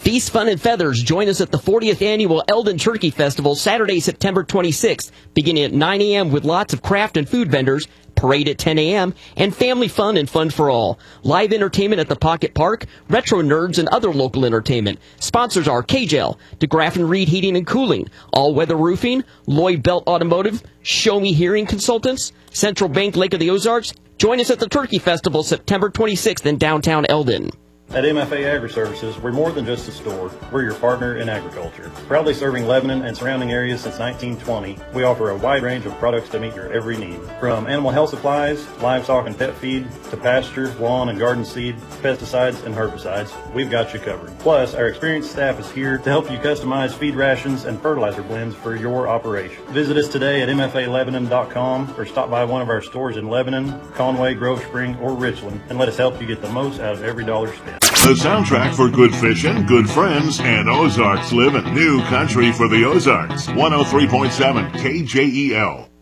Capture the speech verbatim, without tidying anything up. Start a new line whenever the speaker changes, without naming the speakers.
Feast, Fun, and Feathers. Join us at the fortieth Annual Eldon Turkey Festival, Saturday, September twenty-sixth, beginning at nine a.m. with lots of craft and food vendors, parade at ten a.m., and family fun and fun for all. Live entertainment at the Pocket Park, retro nerds, and other local entertainment. Sponsors are K-Gel, DeGraff and Reed Heating and Cooling, All Weather Roofing, Lloyd Belt Automotive, Show Me Hearing Consultants, Central Bank Lake of the Ozarks. Join us at the Turkey Festival, September twenty-sixth in downtown Eldon.
At M F A Agri-Services, we're more than just a store. We're your partner in agriculture. Proudly serving Lebanon and surrounding areas since nineteen twenty, we offer a wide range of products to meet your every need. From animal health supplies, livestock and pet feed, to pasture, lawn and garden seed, pesticides and herbicides, we've got you covered. Plus, our experienced staff is here to help you customize feed rations and fertilizer blends for your operation. Visit us today at M F A Lebanon dot com or stop by one of our stores in Lebanon, Conway, Grove Spring, or Richland and let us help you get the most out of every dollar spent.
The soundtrack for good fishing, good friends, and Ozarks living. New country for the Ozarks. one oh three point seven K J E L.